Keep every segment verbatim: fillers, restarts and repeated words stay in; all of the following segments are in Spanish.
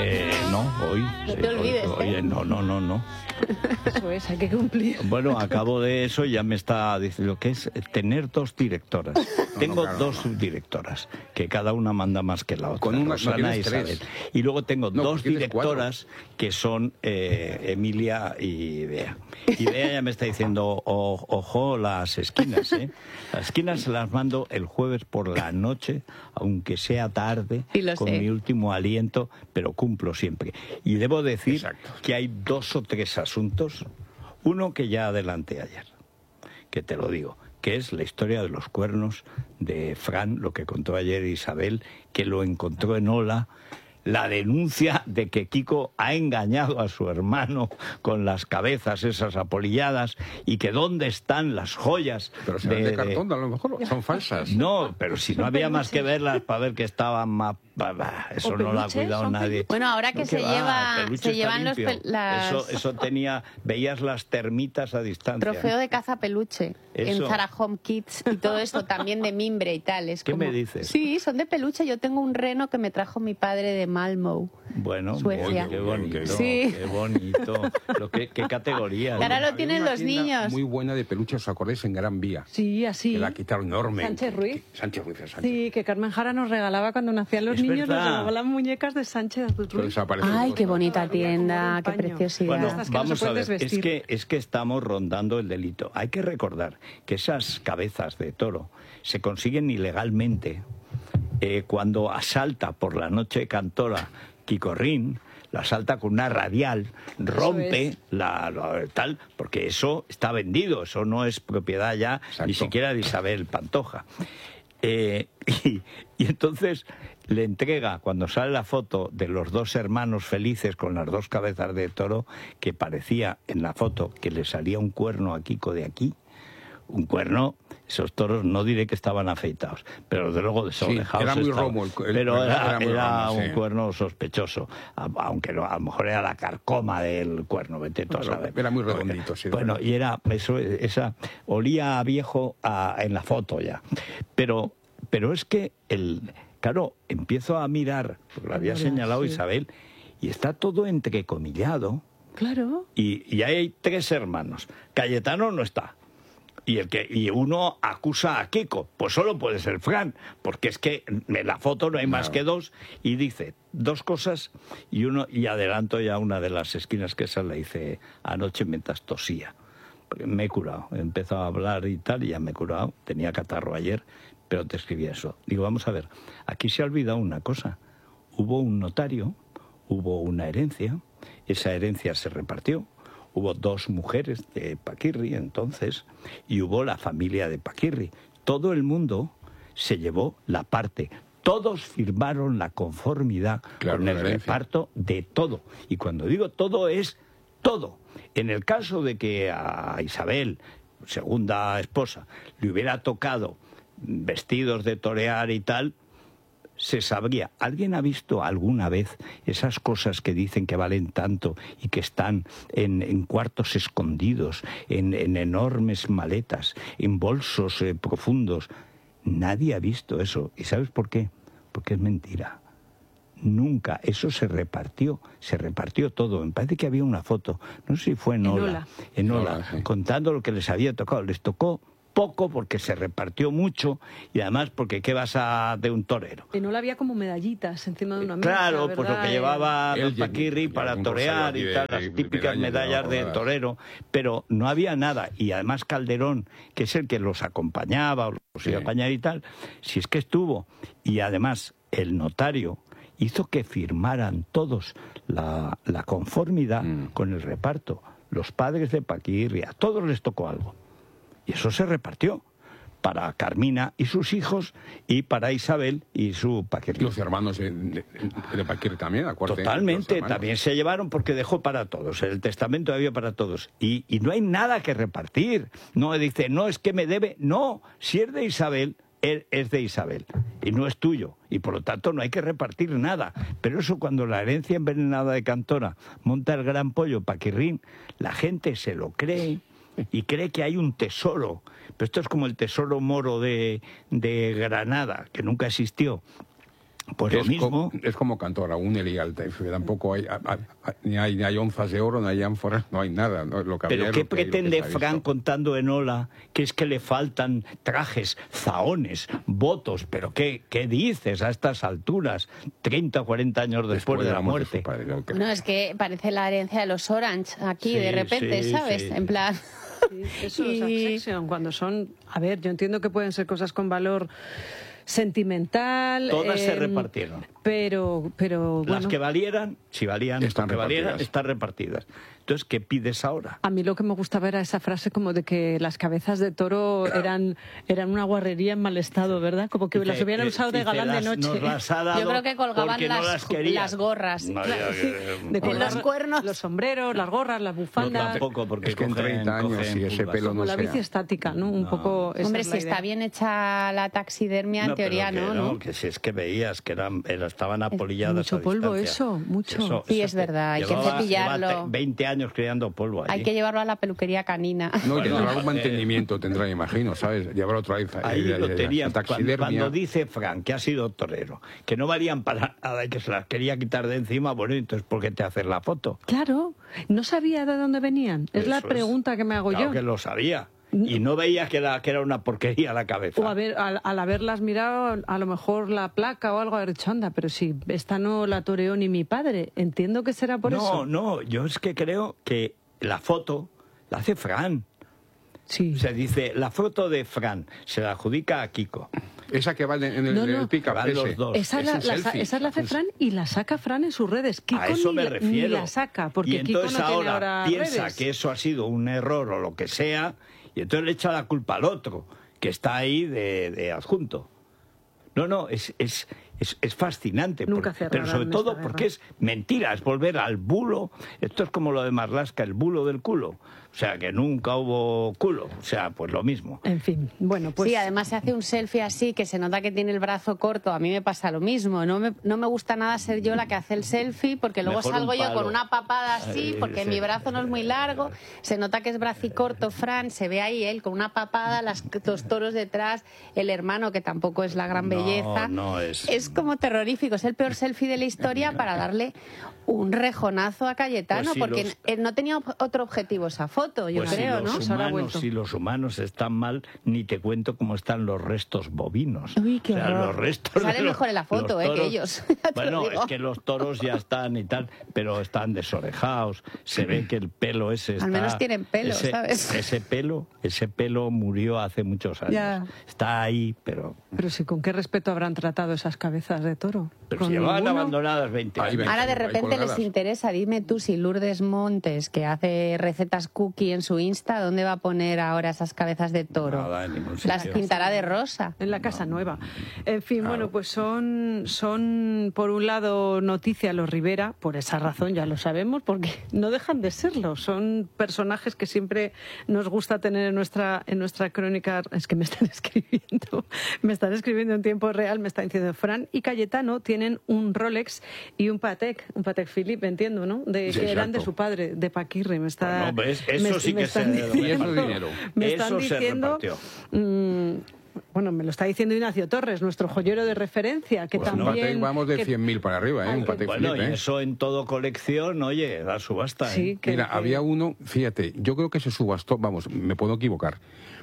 Eh, no, hoy. No te olvides, hoy, hoy, ¿eh? No, no, no, no. Eso es, hay que cumplir. Bueno, acabo de eso y ya me está diciendo que es tener dos directoras. No, Tengo no, claro, dos no. subdirectoras, que cada una manda más que la otra. Con una- no, Rosana tienes e Isabel. tres. Y luego tengo No, dos tienes directoras que son eh, Emilia y Bea. Y Bea ya me está diciendo, o- ojo, las esquinas, ¿eh? Las esquinas se las mando el jueves por la noche, aunque sea tarde, Sí, lo con sé. mi último aliento, pero cumplo siempre. Y debo decir Exacto. que hay dos o tres asuntos. Uno que ya adelanté ayer, que te lo digo, que es la historia de los cuernos de Fran, lo que contó ayer Isabel, que lo encontró en Ola, la denuncia de que Kiko ha engañado a su hermano con las cabezas esas apolilladas y que dónde están las joyas. Pero serán de, de- de- cartón, a lo mejor son falsas. No, pero si no había más que verlas para ver que estaban más... bah, bah, Eso ¿O no lo ha peluches? cuidado ¿Son nadie. Bueno, ahora que No, se ¿qué va? lleva- El peluche se está llevan los limpio. pel- las- Eso, eso tenía... Veías las termitas a distancia. Trofeo de caza peluche Eso. en Zara Home Kids y todo esto también de mimbre y tal. Es ¿Qué como- me dices? Sí, son de peluche. Yo tengo un reno que me trajo mi padre de Malmö. Bueno, Suecia. qué bonito, Sí. qué bonito. Lo que, qué categoría. Y ahora ¿no? lo tienen Había una los tienda niños. Muy buena de peluche, ¿os acordáis? En Gran Vía. Sí, así. Que la quitaron enorme. Sánchez Ruiz. Que- Sánchez Ruiz, Sánchez. Sí, que Carmen Jara nos regalaba cuando nacían los Es niños, nos verdad. regalaba las muñecas de Sánchez Pero Ruiz. desapareció Ay, todo. qué bonita Todavía como tienda, un qué paño. preciosidad. Bueno, Estas que no vamos se a pueden ver, es desvestir. que, es que estamos rondando el delito. Hay que recordar que esas cabezas de toro se consiguen ilegalmente eh, cuando asalta por la noche Cantora Quicorrín, la asalta con una radial, rompe es. la, la- tal, porque eso está vendido, eso no es propiedad ya Exacto. ni siquiera de Isabel Pantoja. Eh, y, y entonces le entrega, cuando sale la foto de los dos hermanos felices con las dos cabezas de toro, que parecía en la foto que le salía un cuerno a Kiko de aquí, un cuerno, esos toros no diré que estaban afeitados, pero desde luego desorejados era muy estaban. romo el- el- pero era- era, era muy era romo, un sí. cuerno sospechoso, a- aunque no, a lo mejor era la carcoma del cuerno, vete tú a Pero saber. era muy redondito, sí, de Bueno, verdad. y era eso, esa olía a viejo a- en la foto ya, pero pero es que el claro, empiezo a mirar, porque lo había Hola, señalado sí. Isabel, y está todo entrecomillado, Claro. y, y hay tres hermanos. Cayetano no está. Y el que y uno acusa a Kiko, pues solo puede ser Fran, porque es que en la foto no hay más Claro. que dos, y dice dos cosas, y uno y adelanto ya una de las esquinas, que esa la hice anoche mientras tosía. Porque me he curado, he empezado a hablar y tal, y ya me he curado, tenía catarro ayer, pero te escribí eso. Digo, vamos a ver, aquí se ha olvidado una cosa. Hubo un notario, hubo una herencia, esa herencia se repartió, hubo dos mujeres de Paquirri entonces, y hubo la familia de Paquirri. Todo el mundo se llevó la parte. Todos firmaron la conformidad Claro, con el la herencia. reparto de todo. Y cuando digo todo es todo. En el caso de que a Isabel, segunda esposa, le hubiera tocado vestidos de torear y tal, se sabría. ¿Alguien ha visto alguna vez esas cosas que dicen que valen tanto y que están en, en cuartos escondidos, en, en enormes maletas, en bolsos eh, profundos? Nadie ha visto eso. ¿Y sabes por qué? Porque es mentira. Nunca. Eso se repartió. Se repartió todo. Me parece que había una foto. No sé si fue en En Ola. Ola. En En Ola. Ola, sí. Contando lo que les había tocado. Les tocó poco porque se repartió mucho y además porque ¿qué vas a de un torero? Que no la había como medallitas encima de una mesa. Claro, pues lo ¿verdad? que Eh, llevaba El los Paquirri Jenny, para algún torear rosario y de- tal, de- las de típicas medallas, medallas ¿no? de Colgadas. torero, pero no había nada. Y además Calderón, que es el que los acompañaba, o los iba a Sí. acompañar y tal, si es que estuvo. Y además el notario hizo que firmaran todos la, la conformidad Mm. con el reparto. Los padres de Paquirri, a todos les tocó algo. Y eso se repartió para Carmina y sus hijos y para Isabel y su Paquirri. Los hermanos de, de, de Paquirri también, acuérdate. Totalmente, Los hermanos. también se llevaron porque dejó para todos, el testamento había para todos. Y, y no hay nada que repartir. No dice, no, es que me debe. No, si es de Isabel, él es de Isabel y no es tuyo. Y por lo tanto no hay que repartir nada. Pero eso cuando la herencia envenenada de Cantora monta el gran pollo Paquirrín, la gente se lo cree y cree que hay un tesoro. Pero esto es como el tesoro moro de, de Granada, que nunca existió. Pues lo es, mismo. co- es como Cantora, un Elial, tampoco hay, a- a- ni hay ni hay onzas de oro, no hay ánforas, no hay nada. ¿no? Lo que había Pero es ¿qué lo que- lo que pretende se ha visto. Fran contando en Ola? Que es que le faltan trajes, zahones, votos. ¿Pero qué, qué dices a estas alturas? treinta o cuarenta años después, de la digamos, muerte. su padre, lo que- No, es que parece la herencia de los Orange aquí, Sí, de repente, sí, ¿sabes? sí. En plan... Sí, eso es Y- Succession, cuando son... A ver, yo entiendo que pueden ser cosas con valor sentimental. Todas se em, repartieron. Pero, pero Las bueno, que valieran, si valían, Están que valieran, repartidas. están repartidas. Entonces, ¿qué pides ahora? a mí lo que me gustaba era esa frase como de que las cabezas de toro eran, eran una guarrería en mal estado, ¿verdad? Como que las Dice, hubieran eh, usado de dice, galán de las- noche. nos las ha dado Yo creo que colgaban porque no las, las quería. las gorras. No, Claro, ya, sí. eh, De bueno, colgar los cuernos. los sombreros, las gorras, las no bufandas. tampoco, porque Es que en cogen- treinta años cogen y ese curvas. pelo Como no la sea. bici estática, ¿no? Un No. poco. esa Hombre, es si la está idea. bien hecha la taxidermia, en No, pero teoría que no, ¿no? Que si es que veías que eran, eran- estaban apolilladas mucho a polvo distancia. eso, mucho. Sí, es verdad, hay que llevaba- cepillarlo. lleva veinte años criando polvo allí. Hay que llevarlo a la peluquería canina. No, y Bueno, tendrá algún eh, mantenimiento, tendrá, imagino, ¿sabes? Llevar otra vez. Ahí eh, lo eh, tenían. Cuando, taxidermia. cuando dice Fran que ha sido torero, que no valían para nada y que se las quería quitar de encima, bueno, entonces ¿por qué te haces la foto? Claro, no sabía de dónde venían. Es la Eso pregunta que me hago Claro yo. que lo sabía. Y no veía que era, que era una porquería la cabeza. O haber, al, al haberlas mirado, a lo mejor la placa o algo, haber dicho, anda, pero si esta no la toreó ni mi padre. Entiendo que será por no, eso. no, yo es que creo que la foto la hace Fran. Sí. Se dice, la foto de Fran se la adjudica a Kiko. Esa que va en el, No, en el no. pick-up Van los ese. dos. Esa, es la, un la- selfie. esa la hace Fran y la saca Fran en sus redes. Kiko A eso ni, me la- refiero. ni la saca, porque y Kiko entonces no tiene ahora, ahora piensa redes. que eso ha sido un error o lo que sea, y entonces le echa la culpa al otro, que está ahí de, de adjunto. No, no, es, es, es, es fascinante. Nunca porque- cerrarán pero sobre esta todo guerra. porque es mentira, es volver al bulo. Esto es como lo de Marlaska, el bulo del culo. O sea, que nunca hubo culo. O sea, pues lo mismo. En fin, bueno, pues... Sí, además se hace un selfie así que se nota que tiene el brazo corto. A mí me pasa lo mismo. No me, no me gusta nada ser yo la que hace el selfie porque luego Mejor salgo un yo palo. con una papada así Ay, porque sí. mi brazo no es muy largo. Se nota que es bracicorto, Fran. Se ve ahí él con una papada, las, los toros detrás, el hermano que tampoco es la gran No, belleza. no es- Es como terrorífico. Es el peor selfie de la historia para darle un rejonazo a Cayetano Pues sí, porque los- él no tenía ob- otro objetivo esa foto, yo Pues si creo, los ¿no? Pues ahora ha humanos, vuelto. si los humanos están mal, ni te cuento cómo están los restos bovinos. Uy, qué o sea, horror. los restos Sale de los- mejor en la foto, los eh, que toros- ellos, ya te Bueno, lo digo. es que los toros ya están y tal, pero están desorejados. Se ve que el pelo ese está... Al menos tienen pelo, ese, ¿sabes? Ese pelo, ese pelo murió hace muchos años. Ya. Está ahí, pero... Pero sí, ¿con qué respeto habrán tratado esas cabezas de toro? Pero ¿Con si llevaban ninguno? abandonadas veinte Ahí años. ven. Ahora de Ahí repente les colgadas. interesa, dime tú si Lourdes Montes, que hace recetas cookie en su Insta, ¿dónde va a poner ahora esas cabezas de toro? Nada, en ningún Las sitio. pintará de rosa. En la casa nueva. En fin, Claro. bueno, pues son, son, por un lado, noticia los Rivera, por esa razón ya lo sabemos, porque no dejan de serlo. Son personajes que siempre nos gusta tener en nuestra, en nuestra crónica. Es que me están escribiendo, me están escribiendo en tiempo real, me están diciendo, Fran y Cayetano tienen un Rolex y un Patek, un Patek Philippe, entiendo, ¿no? De, Sí, que eran de exacto. su padre, de Paquirri. Me está, Bueno, ¿ves? Eso me- sí me que se están repartió. Y eso es dinero. Me Eso están se diciendo, repartió. mm, bueno, me lo está diciendo Ignacio Torres, nuestro joyero de referencia, que Pues un también... Patek vamos de que- cien mil para arriba, ¿eh? Ay, Un Patek Bueno, Philippe, y ¿eh? eso en todo colección, oye, da subasta. ¿eh? Sí, que, Mira, que- había uno, fíjate, yo creo que se subastó, vamos, me puedo equivocar.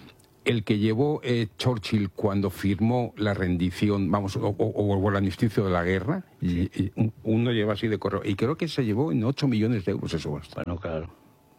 El que llevó eh, Churchill cuando firmó la rendición, vamos, o, o- o el armisticio de la guerra, y, y un- uno lleva así de correo, y creo que se llevó en ocho millones de euros eso. Bueno, claro.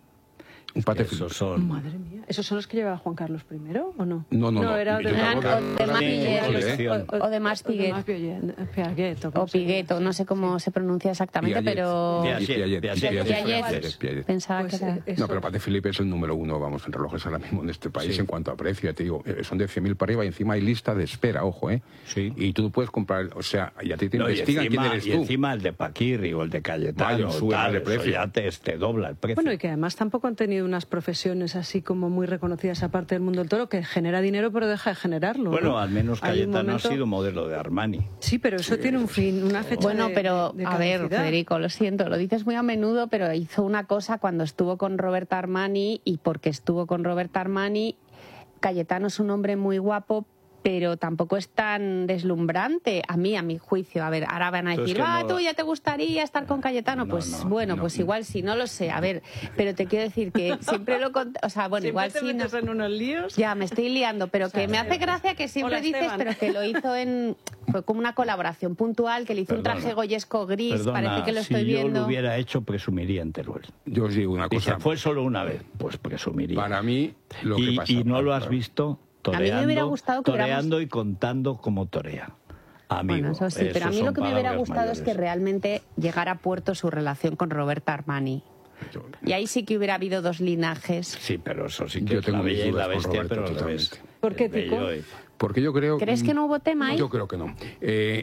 Un Patek Esos Philippe. son... Madre mía, ¿esos son los que llevaba Juan Carlos primero o no? No, no, no. era Yo de, te Eran hablo o de más Sí, Piguet, colección. o, o de más Piguet. más Piaget, Piaget, O como se Piguet, llama. o no sé cómo se pronuncia exactamente, Piaget. pero... Piaget. Y Piaget, Piaget. Piaget, Piaget. Piaget, Piaget. Pensaba Pues, que era... eh, eso. No, pero Patek Philippe es el número uno, vamos, en relojes ahora mismo en este país Sí. en cuanto a precio, ya te digo, eh, son de cien mil para arriba y encima hay lista de espera, ojo, ¿eh? Sí. Y tú no puedes comprar, o sea, ya te, te No, y investigan encima, quién eres y tú. encima el de Paquirri o el de Cayetano, Vaya, sube tal, de eso precio. ya te, te dobla el precio. Bueno, y que además tampoco han tenido unas profesiones así como muy reconocidas aparte del mundo del toro, que genera dinero pero deja de generarlo. Bueno, ¿no? al menos Hay un Cayetano momento- ha sido modelo de Armani. Sí, pero eso tiene un fin, una fecha Bueno, de- pero de a ver, caducidad. Federico, lo siento, lo dices muy a menudo, pero hizo una cosa cuando estuvo con Roberta Armani y porque estuvo con Roberta Armani, Cayetano es un hombre muy guapo, pero tampoco es tan deslumbrante a mí, a mi juicio. A ver, ahora van a decir, Entonces, ah, no... tú ya te gustaría estar con Cayetano. No, pues no, bueno, no, pues no. igual sí, no lo sé. A ver, pero te quiero decir que siempre lo... cont- O sea, bueno, Siempre igual te sí... No... metes en unos líos. Ya, me estoy liando, pero O sea, que me hace Esteban. gracia que siempre Hola, dices, Esteban. pero que lo hizo en... Fue como una colaboración puntual, que le hizo Perdona. un traje goyesco gris, Perdona, parece que lo si estoy yo viendo. lo hubiera hecho, presumiría en Teruel. Yo os digo una Dice, cosa. fue solo una vez, pues presumiría. Para mí, lo y, que pasa... y no lo has claro. visto A mí me hubiera toreando, gustado que hubiéramos- toreando y contando como torea. Amigo, Bueno, eso sí, pero a esos mí lo son que me hubiera palabras gustado es que mayores. realmente llegara a puerto su relación con Roberta Armani. Yo- Y ahí sí que hubiera habido dos linajes. Sí, pero eso sí que Yo es tengo la mis bella y la dudas con bestia, Roberto, pero al revés. totalmente. ¿Por qué, El bello Tico? y- Porque yo creo... ¿Crees que no hubo tema ahí? Yo creo que no. Eh,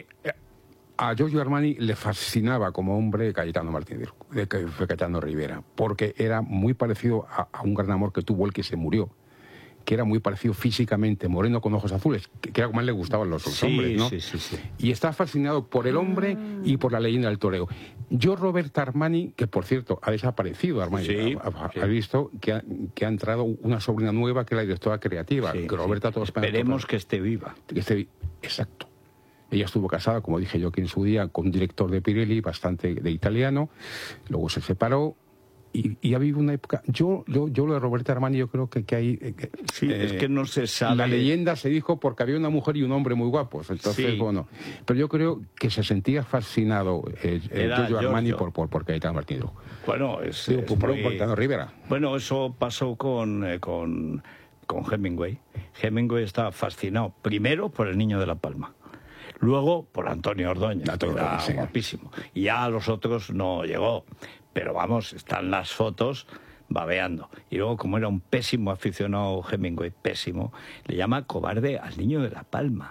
a Giorgio Armani le fascinaba como hombre Cayetano Martínez, de que fue Cayetano Rivera, porque era muy parecido a, a un gran amor que tuvo el que se murió, que era muy parecido físicamente, moreno con ojos azules, que, que era como a él le gustaban los, los Sí, hombres, ¿no? sí, sí, sí. Y está fascinado por el hombre y por la leyenda del toreo. Yo, Roberta Armani, que por cierto ha desaparecido, Armani, Sí, ha, ha- sí. ha visto que ha, que ha entrado una sobrina nueva que es la directora creativa, Sí, que Roberta sí. todos Esperemos que esté viva. que esté- exacto. Ella estuvo casada, como dije yo aquí en su día, con un director de Pirelli bastante de italiano, luego se separó y, y ha vivido una época... Yo, yo, yo lo de Roberta Armani, yo creo que, que hay... eh, que, Sí, eh, es que no se sabe. La leyenda se dijo porque había una mujer y un hombre muy guapos, entonces, Sí. bueno... Pero yo creo que se sentía fascinado eh, eh, Era Giorgio Armani Giorgio. por, por, por Cayetano Martínez. Bueno, es, Digo, es por, por muy- Cayetano Rivera. Bueno, eso pasó con, eh, con, con Hemingway. Hemingway estaba fascinado, primero por el Niño de la Palma, luego por Antonio Ordóñez, Antonio que era Ordóñez, sí. guapísimo. Y ya a los otros no llegó. Pero vamos, están las fotos babeando. Y luego, como era un pésimo aficionado Hemingway, pésimo, le llama cobarde al Niño de la Palma.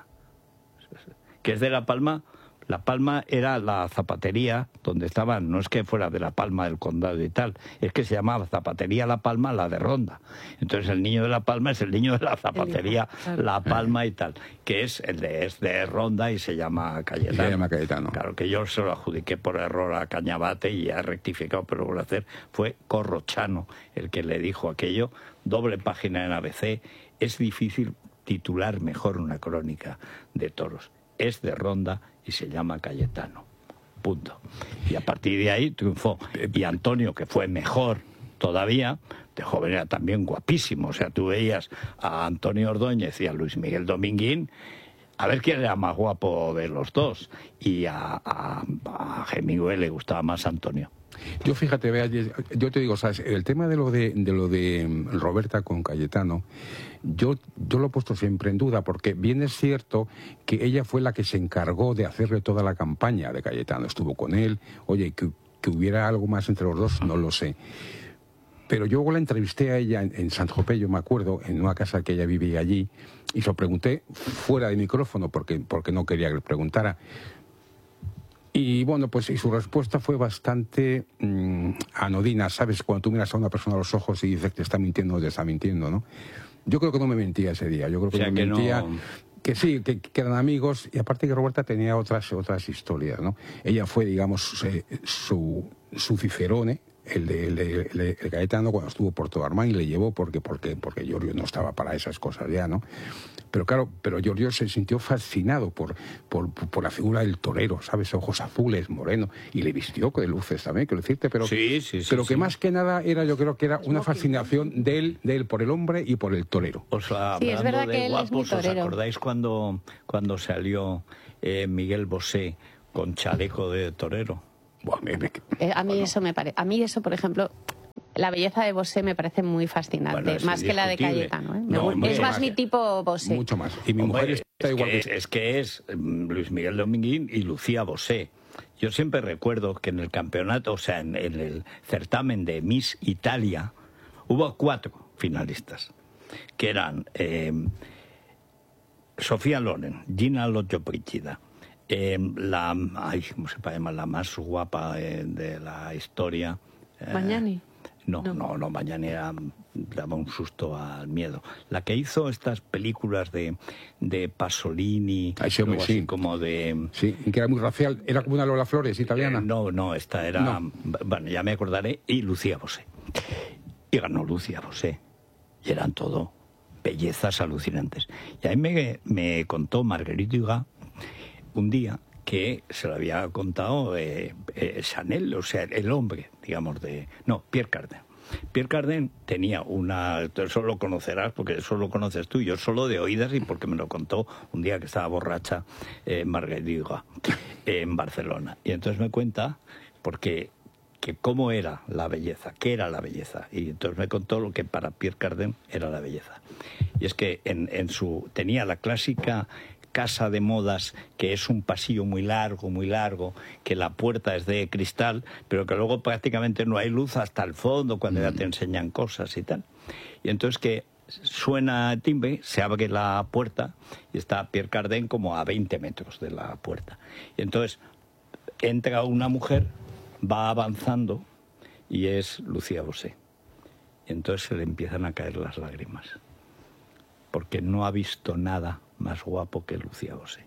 Que es de La Palma. La Palma era la zapatería donde estaban, no es que fuera de La Palma del condado y tal, es que se llamaba Zapatería La Palma, la de Ronda. Entonces el niño de La Palma es el niño de la zapatería claro. La Palma y tal, que es el de, es de Ronda y se llama Cayetano. Se llama Cayetano. Claro, que yo se lo adjudiqué por error a Cañabate y ha rectificado, pero lo voy a hacer. Fue Corrochano el que le dijo aquello, doble página en A B C, es difícil titular mejor una crónica de toros. Es de Ronda y se llama Cayetano. Punto. Y a partir de ahí triunfó. Y Antonio, que fue mejor todavía, de joven era también guapísimo. O sea, tú veías a Antonio Ordóñez y a Luis Miguel Dominguín, a ver quién era más guapo de los dos. Y a, a, a Hemingway le gustaba más Antonio. Yo fíjate, vea, yo te digo, ¿sabes? El tema de lo de, de lo de Roberta con Cayetano, yo, yo lo he puesto siempre en duda, porque bien es cierto que ella fue la que se encargó de hacerle toda la campaña de Cayetano, estuvo con él, oye, que, que hubiera algo más entre los dos, no lo sé. Pero yo la entrevisté a ella en, en San Tropez, yo me acuerdo, en una casa que ella vivía allí, y se lo pregunté fuera de micrófono, porque, porque no quería que le preguntara. Y bueno, pues y su respuesta fue bastante mmm, anodina, ¿sabes? Cuando tú miras a una persona a los ojos y dices que te está mintiendo o te está mintiendo, ¿no? Yo creo que no me mentía ese día, yo creo que O sea, no me que mentía... no- Que sí, que, que eran amigos, y aparte que Roberta tenía otras otras historias, ¿no? Ella fue, digamos, eh, su, su cicerone, el de, el de, el de- el Cayetano, cuando estuvo por todo Armani, le llevó porque, porque, porque Giorgio no estaba para esas cosas ya, ¿no? Pero claro, pero Giorgio se sintió fascinado por, por, por la figura del torero, ¿sabes? Ojos azules, moreno, y le vistió de luces también, quiero decirte, pero, Sí, sí, sí, pero que sí. más que nada era, yo creo que era una fascinación de él, de él por el hombre y por el torero. O sea, Sí, es hablando verdad de que él es muy guapos, ¿os torero. acordáis cuando, cuando salió eh, Miguel Bosé con chaleco de torero? Buah, me- me- Eh, a mí eso me parece, a mí eso, por ejemplo, la belleza de Bosé me parece muy fascinante, Bueno, es más que la de indiscutible. Cayetano. ¿eh? Me No, gu- hombre, es más más. mi tipo Bosé. mucho más. Y mi Hombre, mujer está es igual que, que... es que es mm, Luis Miguel Dominguín y Lucía Bosé. Yo siempre recuerdo que en el campeonato, o sea, en, en el certamen de Miss Italia, hubo cuatro finalistas, que eran eh, Sofía Loren, Gina Lollobrigida, eh, la, ay, ¿cómo se llama? La más guapa eh, de la historia. eh, Mañani. No, No. no, no, Mañani era, daba un susto al miedo. La que hizo estas películas de, de Pasolini, Ay, sí, hombre, luego así sí. como de... Sí, que era muy racial, era como una Lola Flores italiana. Eh, no, no, esta era... No. Bueno, ya me acordaré. Y Lucía Bosé. Y ganó Lucía Bosé. Y eran todo bellezas alucinantes. Y ahí me, me contó Marguerite Duras un día que se lo había contado eh, eh, Chanel, o sea, el hombre, digamos, de... No, Pierre Cardin. Pierre Cardin tenía una... Eso lo conocerás porque eso lo conoces tú, yo solo de oídas y porque me lo contó un día que estaba borracha eh, Marguerite Duras eh, en Barcelona. Y entonces me cuenta porque que cómo era la belleza, qué era la belleza. Y entonces me contó lo que para Pierre Cardin era la belleza. Y es que en, en su tenía la clásica casa de modas, que es un pasillo muy largo, muy largo, que la puerta es de cristal, pero que luego prácticamente no hay luz hasta el fondo cuando ya te enseñan cosas y tal. Y entonces que suena timbre, se abre la puerta y está Pierre Cardin como a veinte metros de la puerta. Y entonces entra una mujer, va avanzando y es Lucía Bosé. Y entonces se le empiezan a caer las lágrimas, porque no ha visto nada más guapo que Lucía Bosé.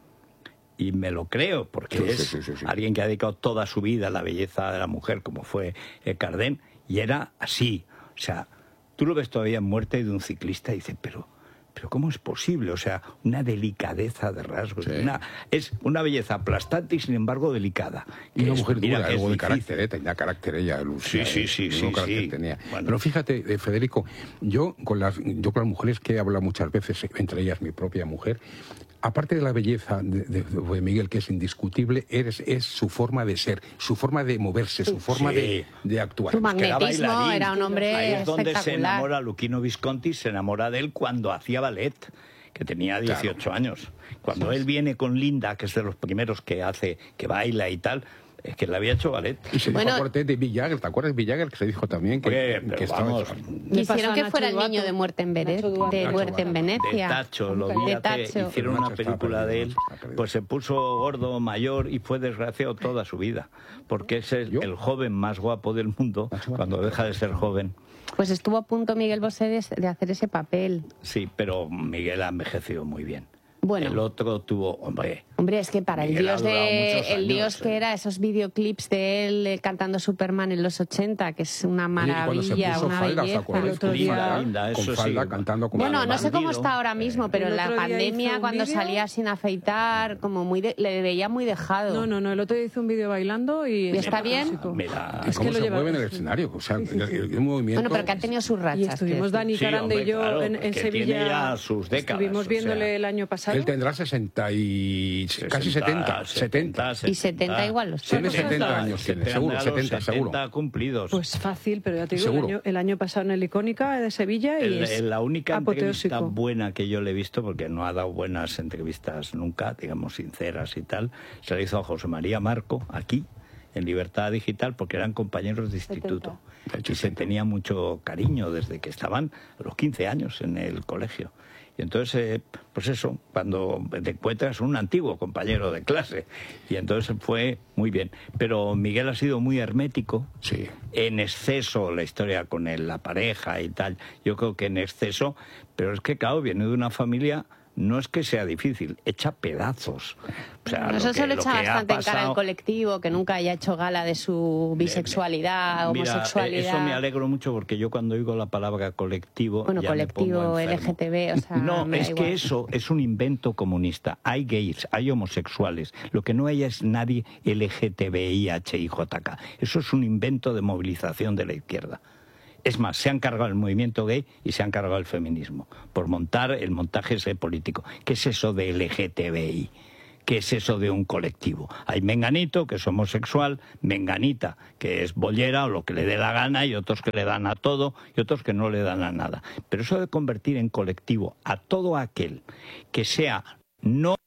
Y me lo creo, porque sí, es sí, sí, sí. alguien que ha dedicado toda su vida a la belleza de la mujer, como fue Cardin, y era así. O sea, tú lo ves todavía en Muerte de un ciclista y dices, pero... Pero ¿cómo es posible? O sea, una delicadeza de rasgos. Sí. Una, es una belleza aplastante y, sin embargo, delicada. Y una mujer mira, dura, algo de carácter, ¿eh? Tenía carácter ella, Lucía. Sí, sí, sí. sí, sí. Tenía. Bueno. Pero fíjate, eh, Federico, yo con, las, yo con las mujeres que he hablado muchas veces, entre ellas mi propia mujer, aparte de la belleza de, de, de Miguel, que es indiscutible, es, es su forma de ser, su forma de moverse, su forma sí. de, de actuar. Su magnetismo, era un hombre Ahí es donde espectacular. Se enamora Luchino Visconti, se enamora de él cuando hacía ballet, que tenía dieciocho claro. años. Cuando sí. él viene con Linda, que es de los primeros que hace, que baila y tal, es que le había hecho ballet. Y se bueno, dijo aparte de Mick Jagger, ¿te acuerdas de Mick Jagger? Que se dijo también que, oye, que vamos, estaba... Quisieron que fuera el niño de Muerte en, Vene de Muerte en Venecia. De Tacho, lo vi de Tacho. Hicieron una película de él, pues se puso gordo, mayor y fue desgraciado toda su vida. Porque es el, el joven más guapo del mundo cuando deja de ser joven. Pues estuvo a punto Miguel Bosé de, de hacer ese papel. Sí, pero Miguel ha envejecido muy bien. Bueno. El otro tuvo, hombre... Hombre, es que para el dios de el años, dios que eh. era, esos videoclips de él eh, cantando Superman en los ochenta, que es una maravilla, una falda, belleza. El otro día, linda, con falda, sí. cantando con Bueno, no bandido. sé cómo está ahora mismo, pero en la pandemia, cuando video... salía sin afeitar, como muy de, le veía muy dejado. No, no, no, el otro día hizo un vídeo bailando y... ¿Y está bien? Mira, es que lo se lleva... mueve en el escenario, o sea, sí, sí, sí. el movimiento... Bueno, pero que ha tenido sus rachas. Y estuvimos Dani Carande y yo en Sevilla, sus décadas, estuvimos viéndole el año pasado. Él tendrá sesenta y casi setenta. setenta, y setenta igual los tiene setenta años, tiene, seguro, setenta, seguro. Cumplidos. Pues fácil, pero ya te digo, el año, el año pasado en el Icónica de Sevilla y el, es la única apoteósico. Entrevista buena que yo le he visto, porque no ha dado buenas entrevistas nunca, digamos sinceras y tal, se la hizo a José María Marco, aquí, en Libertad Digital, porque eran compañeros de instituto. setenta. Y se tenía mucho cariño desde que estaban a los quince años en el colegio. Y entonces, eh, pues eso, cuando te encuentras un antiguo compañero de clase. Y entonces fue muy bien. Pero Miguel ha sido muy hermético. Sí. En exceso la historia con él, la pareja y tal. Yo creo que en exceso. Pero es que, claro, viene de una familia... No es que sea difícil, echa pedazos. O sea, bueno, eso que, se lo echa lo bastante pasado... en cara al colectivo, que nunca haya hecho gala de su bisexualidad, Mira, homosexualidad. Eso me alegro mucho porque yo cuando oigo la palabra colectivo. Bueno, ya colectivo me L G T B, o sea. No, me es da que igual. eso es un invento comunista. Hay gays, hay homosexuales. Lo que no hay es nadie L G T B I H I J K. Eso es un invento de movilización de la izquierda. Es más, se han cargado el movimiento gay y se han cargado el feminismo por montar el montaje ese político. ¿Qué es eso de L G T B I? ¿Qué es eso de un colectivo? Hay menganito, que es homosexual, menganita, que es bollera o lo que le dé la gana, y otros que le dan a todo y otros que no le dan a nada. Pero eso de convertir en colectivo a todo aquel que sea no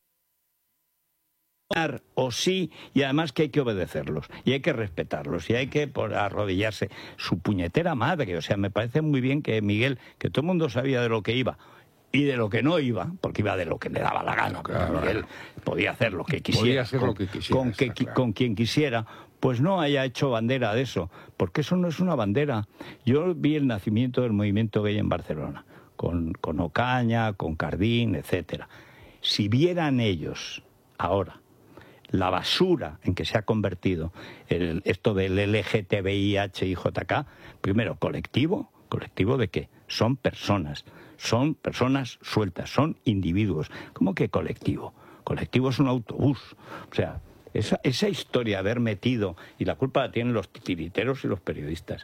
o sí, y además que hay que obedecerlos y hay que respetarlos y hay que por arrodillarse su puñetera madre. O sea, me parece muy bien que Miguel, que todo el mundo sabía de lo que iba y de lo que no iba, porque iba de lo que le daba la gana, claro, Miguel podía hacer lo que quisiera, podía hacer con, lo que quisiera, con, que, claro. con quien quisiera, pues no haya hecho bandera de eso, porque eso no es una bandera. Yo vi el nacimiento del movimiento gay en Barcelona, con, con Ocaña, con Cardín, etcétera. Si vieran ellos ahora la basura en que se ha convertido el, esto del L G T B I H I J K, primero colectivo, ¿Colectivo de qué? Son personas, son personas sueltas, son individuos. ¿Cómo que colectivo? Colectivo es un autobús. O sea, esa, esa historia de haber metido, y la culpa la tienen los titiriteros y los periodistas,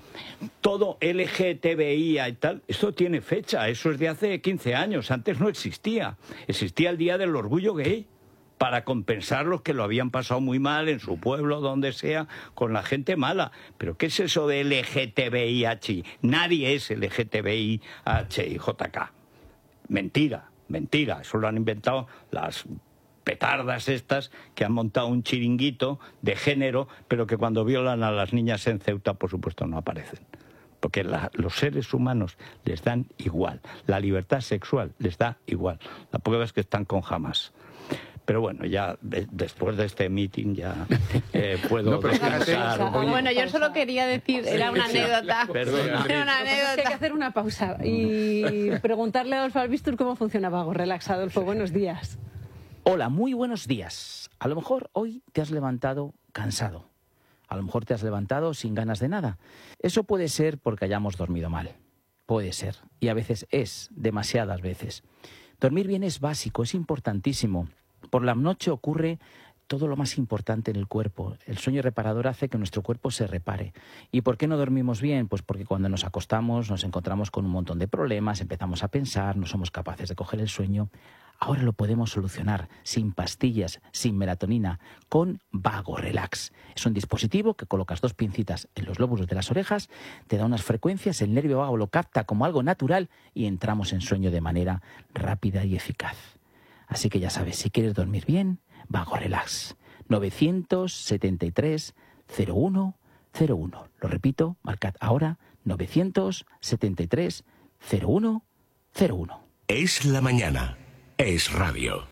todo L G T B I y tal, esto tiene fecha, eso es de hace quince años, antes no existía. Existía el Día del Orgullo Gay, para compensar los que lo habían pasado muy mal en su pueblo, donde sea, con la gente mala. ¿Pero qué es eso de L G T B I H? Nadie es L G T B I H y J K. Mentira, mentira. Eso lo han inventado las petardas estas que han montado un chiringuito de género, pero que cuando violan a las niñas en Ceuta, por supuesto, no aparecen. Porque la, los seres humanos les dan igual. La libertad sexual les da igual. La prueba es que están con Hamas. Pero bueno, ya de, después de este meeting ya eh, puedo... No, pero descansar. Oye, bueno, yo solo quería decir, era una anécdota. Perdona. Era una anécdota. Hay que hacer una pausa y preguntarle a Adolfo Albistur cómo funcionaba Go Relax. Adolfo, buenos días. Hola, muy buenos días. A lo mejor hoy te has levantado cansado. A lo mejor te has levantado sin ganas de nada. Eso puede ser porque hayamos dormido mal. Puede ser. Y a veces es, demasiadas veces. Dormir bien es básico, es importantísimo. Por la noche ocurre todo lo más importante en el cuerpo. El sueño reparador hace que nuestro cuerpo se repare. ¿Y por qué no dormimos bien? Pues porque cuando nos acostamos nos encontramos con un montón de problemas, empezamos a pensar, no somos capaces de coger el sueño. Ahora lo podemos solucionar sin pastillas, sin melatonina, con Vago Relax. Es un dispositivo que colocas dos pincitas en los lóbulos de las orejas, te da unas frecuencias, el nervio vago lo capta como algo natural y entramos en sueño de manera rápida y eficaz. Así que ya sabes, si quieres dormir bien, Vago Relax. novecientos setenta y tres cero uno cero uno. Lo repito, marcad ahora novecientos setenta y tres cero uno cero uno. Es la mañana. Es radio.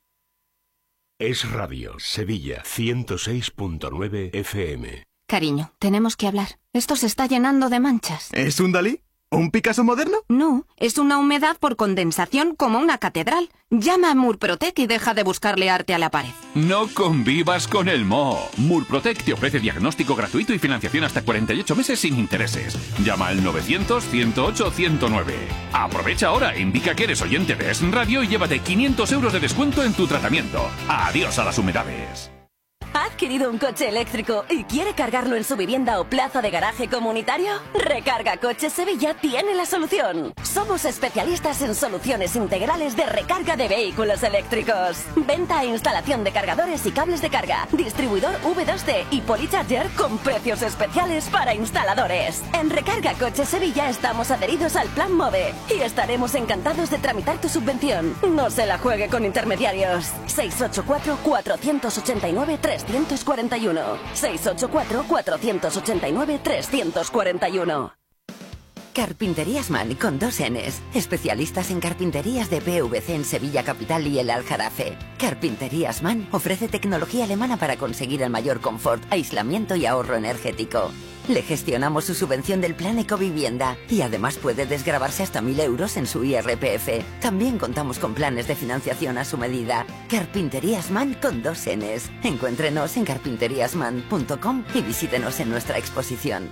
Es radio. Sevilla ciento seis punto nueve F M. Cariño, tenemos que hablar. Esto se está llenando de manchas. ¿Es un Dalí? ¿Un Picasso moderno? No, es una humedad por condensación como una catedral. Llama a Murprotec y deja de buscarle arte a la pared. No convivas con el moho. Murprotec te ofrece diagnóstico gratuito y financiación hasta cuarenta y ocho meses sin intereses. Llama al novecientos ciento ocho ciento nueve. Aprovecha ahora, indica que eres oyente de Es Radio y llévate quinientos euros de descuento en tu tratamiento. Adiós a las humedades. ¿Ha adquirido un coche eléctrico y quiere cargarlo en su vivienda o plaza de garaje comunitario? Recarga Coches Sevilla tiene la solución. Somos especialistas en soluciones integrales de recarga de vehículos eléctricos. Venta e instalación de cargadores y cables de carga. Distribuidor V dos D y Polycharger con precios especiales para instaladores. En Recarga Coches Sevilla estamos adheridos al Plan MOVE y estaremos encantados de tramitar tu subvención. No se la juegue con intermediarios. seis ocho cuatro, cuatro ocho nueve, tres cuatro uno. seis ocho cuatro, cuatro ocho nueve, tres cuatro uno. Carpinterías Man con dos Ns. Especialistas en carpinterías de P V C en Sevilla Capital y el Aljarafe. Carpinterías Man ofrece tecnología alemana para conseguir el mayor confort, aislamiento y ahorro energético. Le gestionamos su subvención del Plan Ecovivienda y además puede desgravarse hasta mil euros en su I R P F. También contamos con planes de financiación a su medida. Carpinterías Man con dos Ns. Encuéntrenos en carpinterías man punto com y visítenos en nuestra exposición.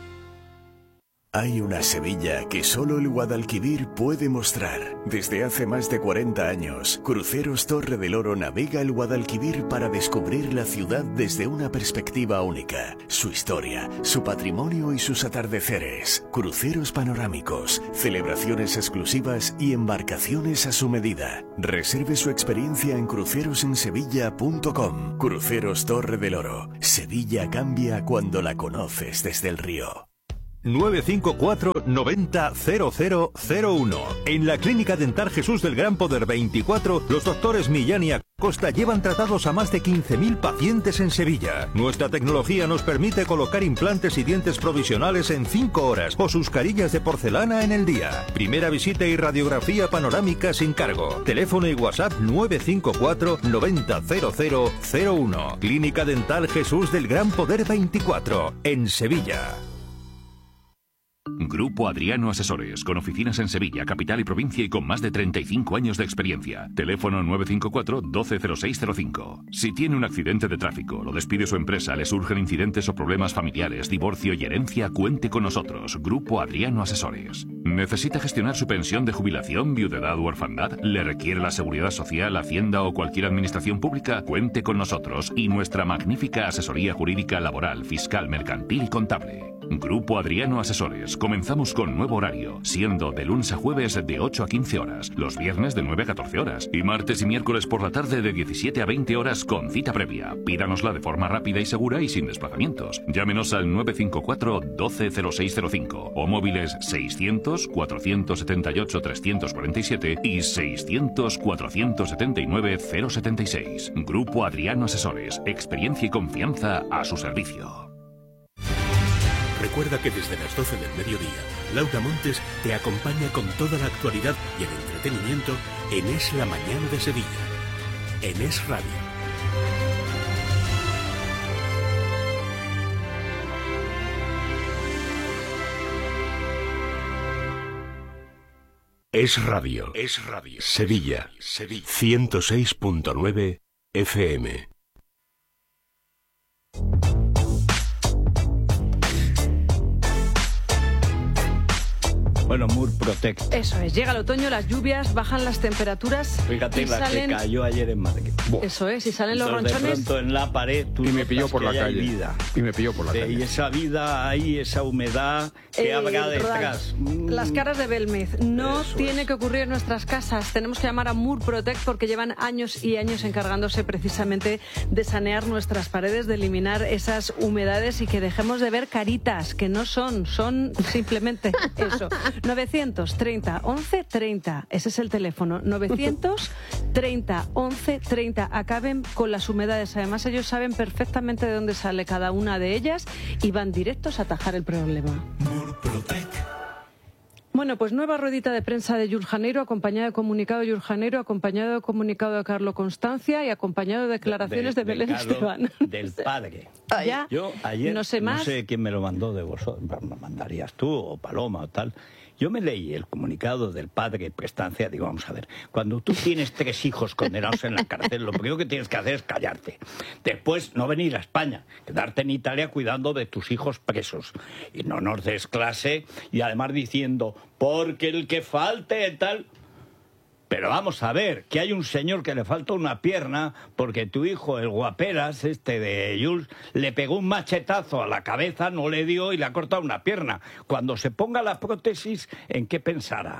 Hay una Sevilla que solo el Guadalquivir puede mostrar. Desde hace más de cuarenta años, Cruceros Torre del Oro navega el Guadalquivir para descubrir la ciudad desde una perspectiva única. Su historia, su patrimonio y sus atardeceres. Cruceros panorámicos, celebraciones exclusivas y embarcaciones a su medida. Reserve su experiencia en cruceros en sevilla punto com. Cruceros Torre del Oro. Sevilla cambia cuando la conoces desde el río. nueve cinco cuatro, noventa, cero cero cero uno. En la Clínica Dental Jesús del Gran Poder veinticuatro, los doctores Millán y Acosta llevan tratados a más de quince mil pacientes en Sevilla. Nuestra tecnología nos permite colocar implantes y dientes provisionales en cinco horas o sus carillas de porcelana en el día. Primera visita y radiografía panorámica sin cargo. Teléfono y WhatsApp nueve cinco cuatro, noventa, cero cero cero uno. Clínica Dental Jesús del Gran Poder veinticuatro, en Sevilla. Grupo Adriano Asesores, con oficinas en Sevilla, capital y provincia y con más de treinta y cinco años de experiencia. Teléfono nueve cinco cuatro, doce cero seis cero cinco. Si tiene un accidente de tráfico, lo despide su empresa, le surgen incidentes o problemas familiares, divorcio y herencia, cuente con nosotros. Grupo Adriano Asesores. ¿Necesita gestionar su pensión de jubilación, viudedad u orfandad? ¿Le requiere la Seguridad Social, Hacienda o cualquier administración pública? Cuente con nosotros y nuestra magnífica asesoría jurídica, laboral, fiscal, mercantil y contable. Grupo Adriano Asesores. Comenzamos con nuevo horario, siendo de lunes a jueves de ocho a quince horas, los viernes de nueve a catorce horas y martes y miércoles por la tarde de diecisiete a veinte horas con cita previa. Pídanosla de forma rápida y segura y sin desplazamientos. Llámenos al nueve cinco cuatro, doce cero seis cero cinco o móviles seiscientos, cuatrocientos setenta y ocho, trescientos cuarenta y siete y seiscientos, cuatrocientos setenta y nueve, cero setenta y seis. Grupo Adriano Asesores. Experiencia y confianza a su servicio. Recuerda que desde las doce del mediodía, Laura Montes te acompaña con toda la actualidad y el entretenimiento en Es la Mañana de Sevilla, en Es Radio. Es Radio, Es Radio. Sevilla, Sevilla. ciento seis punto nueve F M. Bueno, Murprotec. Eso es, llega el otoño, las lluvias, bajan las temperaturas. Fíjate y la salen... que cayó ayer en Madrid. Buah. Eso es, y salen los Entonces, ronchones. de pronto en la pared tú y me pilló por la calle. Vida. Y me pilló por la sí, calle. Y esa vida ahí, esa humedad que Eh, habrá detrás. Mm. Las caras de Belmez. No Eso tiene es. que ocurrir en nuestras casas. Tenemos que llamar a Murprotec porque llevan años y años encargándose precisamente de sanear nuestras paredes, de eliminar esas humedades y que dejemos de ver caritas, que no son, son simplemente eso. novecientos treinta, once treinta. Ese es el teléfono. novecientos treinta, once treinta. Acaben con las humedades. Además, ellos saben perfectamente de dónde sale cada una de ellas y van directos a atajar el problema. Murprotec. Bueno, pues nueva ruedita de prensa de Jules Janeiro, acompañado de comunicado de Jules Janeiro, acompañado de comunicado de Carlo Constancia y acompañado de declaraciones de, de, de Belén Carlo, Esteban. Del padre. Ya, Yo ayer, no sé más. No sé quién me lo mandó de vosotros, me lo mandarías tú o Paloma o tal. Yo me leí el comunicado del padre Prestancia, digo, vamos a ver, cuando tú tienes tres hijos condenados en la cárcel, lo primero que tienes que hacer es callarte. Después, no venir a España, quedarte en Italia cuidando de tus hijos presos. Y no nos des clase, y además diciendo, porque el que falte tal... Pero vamos a ver, que hay un señor que le falta una pierna porque tu hijo, el guaperas, este de Jules, le pegó un machetazo a la cabeza, no le dio y le ha cortado una pierna. Cuando se ponga la prótesis, ¿en qué pensará?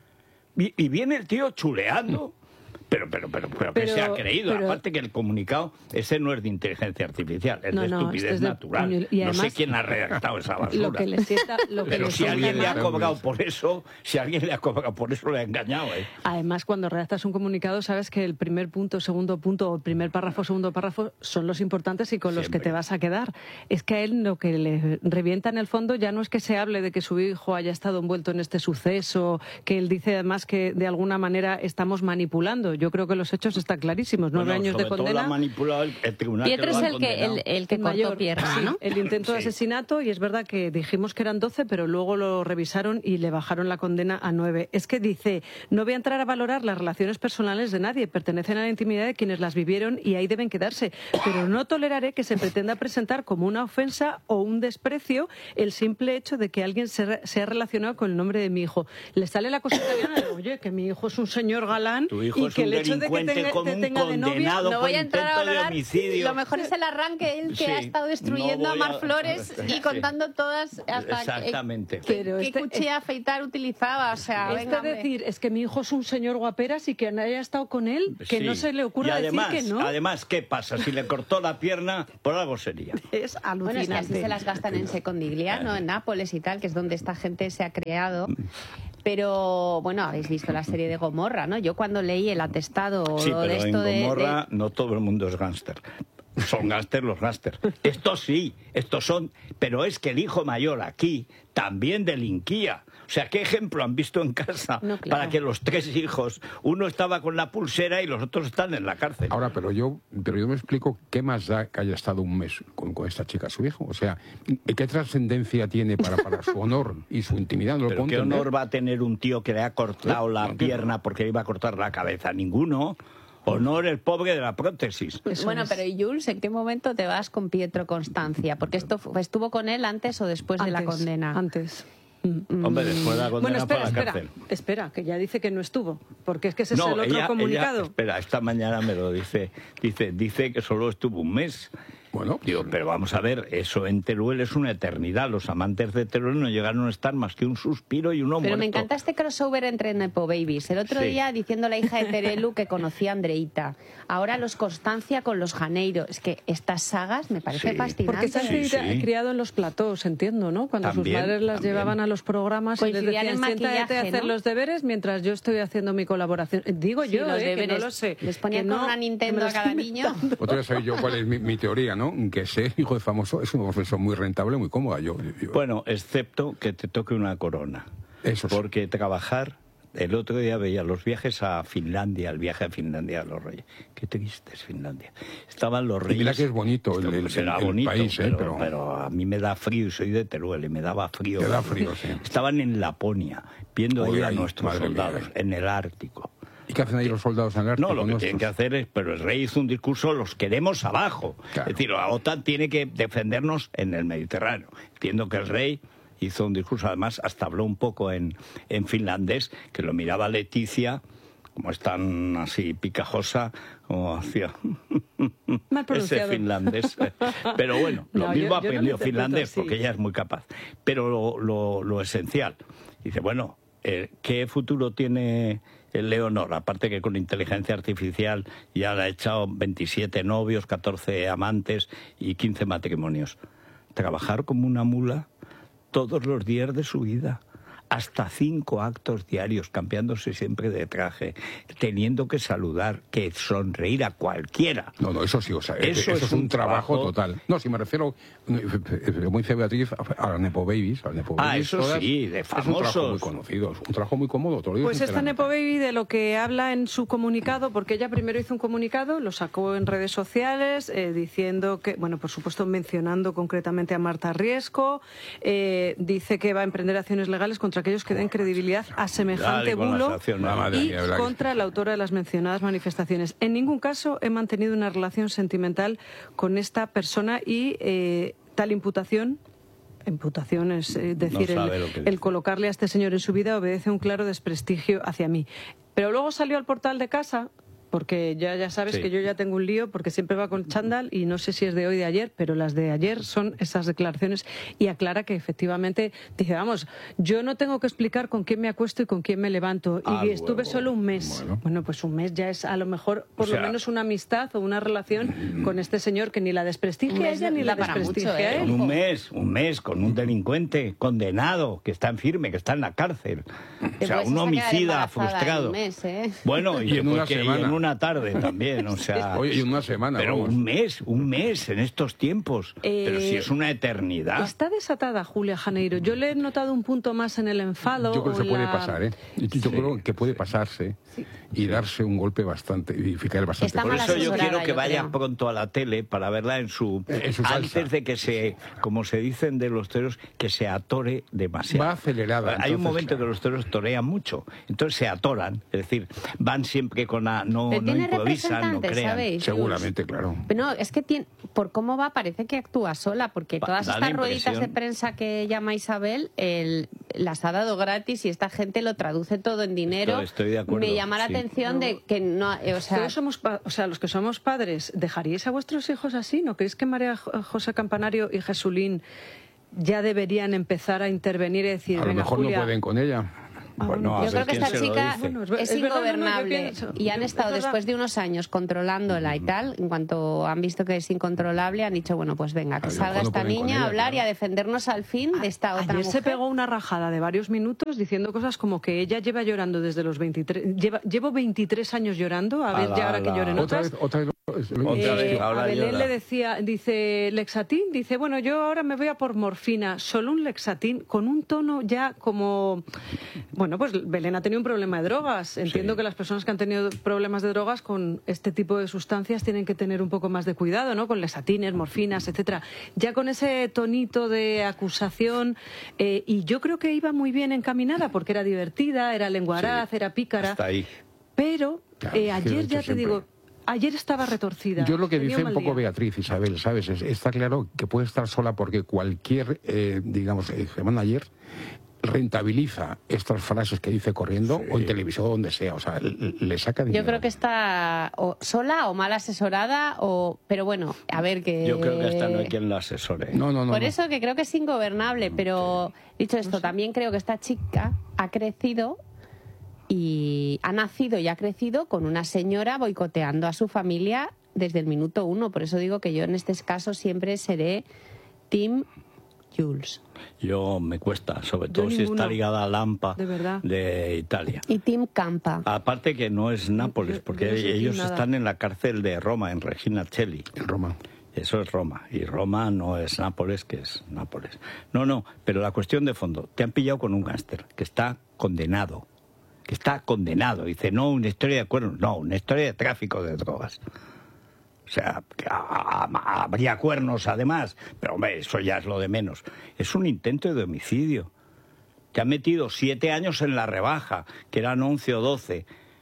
Y, y viene el tío chuleando. Pero, pero, pero, pero, pero que se ha creído. pero... Aparte que el comunicado, ese no es de inteligencia artificial, es no, de no, estupidez es de... natural. Y además, no sé quién ha redactado esa basura. Lo que le sienta, lo que pero le si alguien le ha mal... cobrado por eso, si alguien le ha cobrado por eso, le ha engañado. ¿eh? Además, cuando redactas un comunicado, sabes que el primer punto, segundo punto, o el primer párrafo, segundo párrafo, son los importantes y con Siempre. los que te vas a quedar. Es que a él lo que le revienta en el fondo ya no es que se hable de que su hijo haya estado envuelto en este suceso, que él dice además que de alguna manera estamos manipulando. Yo creo que los hechos están clarísimos. Nueve bueno, años de condena. Todo manipulado el, el tribunal. Pietro que es lo el que, el, el que cortó mayor, pierna, sí, ¿no? El intento de Sí. asesinato, y es verdad que dijimos que eran doce, pero luego lo revisaron y le bajaron la condena a nueve. Es que dice, no voy a entrar a valorar las relaciones personales de nadie, pertenecen a la intimidad de quienes las vivieron y ahí deben quedarse, pero no toleraré que se pretenda presentar como una ofensa o un desprecio el simple hecho de que alguien se, se ha relacionado con el nombre de mi hijo. Le sale la cosa italiana de, oye, que mi hijo es un señor galán y que el hecho de que tenga, te tenga de novia... No voy a entrar a valorar, homicidio. lo mejor es el arranque, el que Sí, ha estado destruyendo no a voy Mar a- Flores y Sí. contando todas hasta Exactamente. qué, Pero qué este- cuchilla de afeitar utilizaba, o sea, Este venga, hombre. decir, es que mi hijo es un señor guaperas y que haya estado con él, que Sí. no se le Y ocurra además, decir que no. Además, ¿qué pasa? Si le cortó la pierna, por algo sería. Es Bueno, es que así alucinante. se las gastan en Secondigliano, en Nápoles y tal, que es donde esta gente se ha creado. Pero, bueno, habéis visto la serie de Gomorra, ¿no? Yo cuando leí el atestado Sí, de pero en esto de... Gomorra de- no todo el mundo es gángster. Son gángsters los gángsters. Estos sí, estos son... Pero es que el hijo mayor aquí también delinquía. O sea, ¿qué ejemplo han visto en casa No, claro. para que los tres hijos, uno estaba con la pulsera y los otros están en la cárcel? Ahora, pero yo, pero yo me explico qué más da que haya estado un mes con, con esta chica, su hijo. O sea, ¿qué trascendencia tiene para, para su honor y su intimidad? No lo ¿Pero puedo qué entender. honor va a tener un tío que le ha cortado No, la no entiendo. pierna porque le iba a cortar la cabeza? Ninguno. Honor el pobre de la prótesis. Bueno, pero ¿y Jules, en qué momento te vas con Pietro Constancia? Porque esto fu- estuvo con él antes o después de la Antes, condena. Antes. Hombre, después de la condena Bueno, espera, fue a la espera, cárcel. espera, que ya dice que no estuvo, porque es que ese es No, el otro ella- comunicado. ella- espera, esta mañana me lo dice. Dice, dice que solo estuvo un mes. Bueno, digo, pero vamos a ver, eso en Teruel es una eternidad. Los amantes de Teruel no llegaron a estar más que un suspiro y uno Pero muerto. me encanta este crossover entre Nepo Babies. El otro Sí. día diciendo la hija de Terelu que conocía a Andreita. Ahora los Constancia con los Janeiro. Es que estas sagas me parece Sí. fascinante. Porque se han Sí, cri- sí. criado en los platós, entiendo, ¿no? Cuando También, sus madres las también. llevaban a los programas y les Coincidían decían, en siéntate a maquillaje, hacer ¿no? los deberes mientras yo estoy haciendo mi colaboración. Digo Sí, yo, los eh, que no deberes. lo sé. Les ponían Que con no, una que Nintendo me lo a cada estoy niño. inventando. Otra vez sabéis yo cuál es mi, mi teoría, ¿no? Que ser hijo de famoso es una profesión muy rentable, muy cómoda. Yo, yo- Bueno, excepto que te toque una corona. Eso sí. Porque trabajar... El otro día veía los viajes a Finlandia, el viaje a Finlandia de los reyes. Qué triste es Finlandia. Estaban los Y reyes... mira que es bonito el, el- Será el bonito, país, ¿eh? pero, Pero, pero a mí me da frío y soy de Teruel y me daba frío. Te da frío, sí. Estaban en Laponia, viendo Uy, ahí a ahí, nuestros madre mía, soldados, ahí. en el Ártico. ¿Y qué hacen ahí los soldados en el Ártico? No, lo que nuestros? tienen que hacer es, pero el rey hizo un discurso, los queremos abajo. Claro. Es decir, la OTAN tiene que defendernos en el Mediterráneo. Entiendo que el rey hizo un discurso, además hasta habló un poco en, en finlandés, que lo miraba Leticia, como es tan así picajosa, como hacía Mal ese pronunciado. finlandés. Pero bueno, lo No, mismo yo- yo no lo aprendió interpreto finlandés, así. porque ella es muy capaz. Pero lo, lo, lo esencial, dice, bueno, eh, ¿qué futuro tiene el Leonor? Aparte que con inteligencia artificial ya le ha echado veintisiete novios, catorce amantes y quince matrimonios. Trabajar como una mula todos los días de su vida. Hasta cinco actos diarios, cambiándose siempre de traje, teniendo que saludar, que sonreír a cualquiera. No, no, eso sí, o sea, Eso eso, es es un un trabajo, trabajo- total. No, si me refiero, como dice Beatriz, a las Nepo Babies. A las Nepo Ah, Babies eso todas, sí, de Es un trabajo famosos. muy conocido, es un trabajo muy cómodo. te lo digo Pues esta sinceramente. Nepo Baby de lo que habla en su comunicado, porque ella primero hizo un comunicado, lo sacó en redes sociales, eh, diciendo que, bueno, por supuesto mencionando concretamente a Marta Riesco, eh, dice que va a emprender acciones legales contra aquellos que den credibilidad a semejante Dale con las bulo acciones. La madre y mía, ¿verdad que- contra la autora de las mencionadas manifestaciones. En ningún caso he mantenido una relación sentimental con esta persona y eh, tal imputación... Imputación es eh, decir, sabe el, lo que el dice. colocarle a este señor en su vida obedece a un claro desprestigio hacia mí. Pero luego salió al portal de casa, porque ya, ya sabes Sí. que yo ya tengo un lío, porque siempre va con chándal y no sé si es de hoy o de ayer, pero las de ayer son esas declaraciones y aclara que efectivamente dice, vamos, yo no tengo que explicar con quién me acuesto y con quién me levanto. Ah, y estuve luego. solo un mes. Bueno. Bueno. pues un mes ya es a lo mejor por O sea- lo menos una amistad o una relación con este señor que ni la desprestigia Un a mes ella ni la da para desprestigia mucho, ¿eh? a él. Con un mes, un mes, con un delincuente condenado, que está en firme, que está en la cárcel. O Te sea, puedes un hasta quedar homicida embarazada en frustrado. un mes, ¿eh? Bueno, y, Y en una porque- y semana. en una tarde también, o sea... Oye, y una semana, Pero vamos. un mes, un mes en estos tiempos. Eh, pero si es una eternidad. Está desatada Julia Janeiro. Yo le he notado un punto más en el enfado. Yo creo que o se puede la- pasar, ¿eh? Yo, yo creo que puede pasarse y darse un golpe bastante, y caer bastante. Está Por mal eso yo asesorada, quiero que yo vaya creo. pronto a la tele para verla en su... En su salsa. antes de que se, como se dicen de los toreros, que se atore demasiado. Va acelerada, Hay un entonces, momento claro. que los toreros torean mucho, entonces se atoran, es decir, van siempre con la... No, Pero no tiene improvisan, no representantes, crean. ¿sabéis? Seguramente, claro. No, es que tiene, por cómo va parece que actúa sola, porque Pa- todas da la estas rueditas de impresión. prensa que llama Isabel el- las ha dado gratis y esta gente lo traduce todo en dinero. Estoy- estoy de acuerdo, Me llama la sí. atención de que no, eh, o sea, Todos somos pa- o sea, los que somos padres, ¿dejaríais a vuestros hijos así? ¿No creéis que María Jo- José Campanario y Jesulín ya deberían empezar a empezar y decir, A lo venga, mejor Julia, no pueden con ella. Bueno, a yo ver creo que quién esta se lo chica dice. Bueno, es ver- es es verdad, no, no, yo ingobernable pienso- y han es estado verdad. después de unos años controlándola y tal, en cuanto han visto que es incontrolable han dicho, bueno, pues venga, que A lo salga mejor no esta pueden con niña ella, a hablar claro. y a defendernos al fin de esta otra Ayer se mujer. pegó una rajada de varios minutos diciendo cosas como que ella lleva llorando desde los veintitrés, lleva, llevo veintitrés años llorando, a ver Ala, ya ahora que ala. lloren Otra otras. vez, otra vez Otra vez, Eh, ahora a Belén llora. le decía, dice, Lexatín, dice, bueno, yo ahora me voy a por morfina, solo un Lexatín, con un tono ya como... Bueno, pues Belén ha tenido un problema de drogas. Entiendo que las personas que han tenido problemas de drogas con este tipo de sustancias tienen que tener un poco más de cuidado, ¿no? Con Lexatines, morfinas, etcétera. Ya con ese tonito de acusación, eh, y yo creo que iba muy bien encaminada, porque era divertida, era lenguaraz, Sí, era pícara. hasta ahí. Pero Claro, eh, es que lo he ayer hecho ya te siempre. digo... Ayer estaba retorcida. Yo lo que Tenía dice mal un poco día. Beatriz, Isabel, ¿sabes? Es- está claro que puede estar sola porque cualquier, eh, digamos, eh, manager rentabiliza estas frases que dice corriendo o en televisión o donde sea. O sea, le, le saca dinero. Yo creo que está o sola o mal asesorada, o pero bueno, a ver que... Yo creo que esta no hay quien la asesore. No, no, no. Por no. eso que creo que es ingobernable, pero dicho esto, también creo que esta chica ha crecido y ha nacido y ha crecido con una señora boicoteando a su familia desde el minuto uno. Por eso digo que yo en este caso siempre seré Team Jules. Yo me cuesta, sobre Yo todo si ninguno. está ligada a Lampa De verdad. de Italia. Y Team Campa. Aparte que no es Nápoles, porque yo no soy ellos nada. están en la cárcel de Roma, en Regina Coeli. En Roma. Eso es Roma. Y Roma no es Nápoles, que es Nápoles. No, no, pero la cuestión de fondo, te han pillado con un gángster que está condenado. Que está condenado. Dice, no una historia de cuernos, no, una historia de tráfico de drogas. O sea, que ha- ha- habría cuernos además, pero hombre, eso ya es lo de menos. Es un intento de homicidio. Te han metido siete años en la rebaja, que eran once o doce.